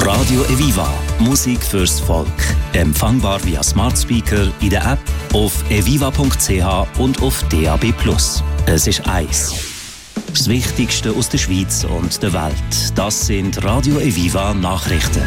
Radio Eviva. Musik fürs Volk. Empfangbar via Smart Speaker in der App, auf eviva.ch und auf DAB+. Es ist eins. Das Wichtigste aus der Schweiz und der Welt. Das sind Radio Eviva Nachrichten.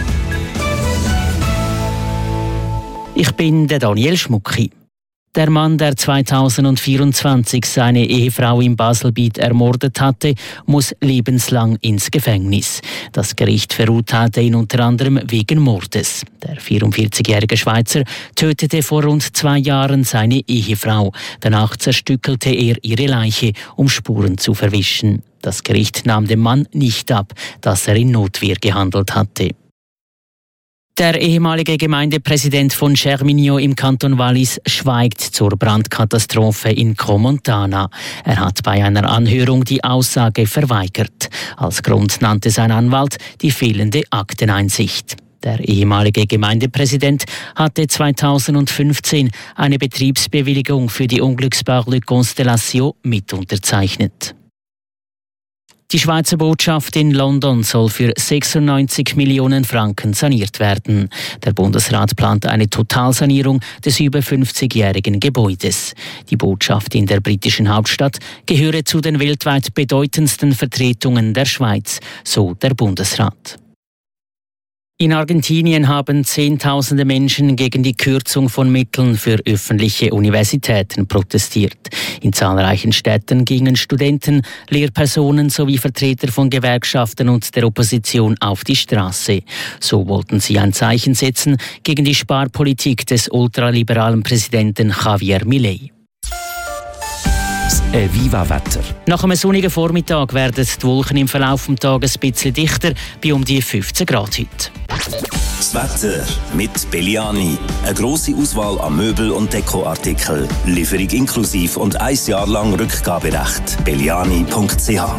Ich bin der Daniel Schmucki. Der Mann, der 2024 seine Ehefrau in Baselbiet ermordet hatte, muss lebenslang ins Gefängnis. Das Gericht verurteilte ihn unter anderem wegen Mordes. Der 44-jährige Schweizer tötete vor rund 2 Jahren seine Ehefrau. Danach zerstückelte er ihre Leiche, um Spuren zu verwischen. Das Gericht nahm dem Mann nicht ab, dass er in Notwehr gehandelt hatte. Der ehemalige Gemeindepräsident von Cerminio im Kanton Wallis schweigt zur Brandkatastrophe in Crans-Montana. Er hat bei einer Anhörung die Aussage verweigert. Als Grund nannte sein Anwalt die fehlende Akteneinsicht. Der ehemalige Gemeindepräsident hatte 2015 eine Betriebsbewilligung für die Unglücksbau Le Constellation mit unterzeichnet. Die Schweizer Botschaft in London soll für 96 Millionen Franken saniert werden. Der Bundesrat plant eine Totalsanierung des über 50-jährigen Gebäudes. Die Botschaft in der britischen Hauptstadt gehöre zu den weltweit bedeutendsten Vertretungen der Schweiz, so der Bundesrat. In Argentinien haben Zehntausende Menschen gegen die Kürzung von Mitteln für öffentliche Universitäten protestiert. In zahlreichen Städten gingen Studenten, Lehrpersonen sowie Vertreter von Gewerkschaften und der Opposition auf die Straße. So wollten sie ein Zeichen setzen gegen die Sparpolitik des ultraliberalen Präsidenten Javier Milei. Eviva-Wetter. Nach einem sonnigen Vormittag werden die Wolken im Verlauf des Tages ein bisschen dichter, bei um die 15 Grad heute. Das Wetter mit Belliani. Eine grosse Auswahl an Möbel- und Dekoartikeln. Lieferung inklusive und 1 Jahr lang Rückgaberecht. Belliani.ch